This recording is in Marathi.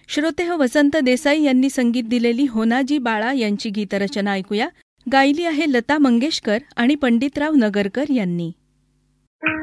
श्रोतेहो, वसंत देसाई यांनी संगीत दिलेली होनाजी बाळा यांची गीतरचना ऐकूया. गायली आहे लता मंगेशकर आणि पंडितराव नगरकर यांनी.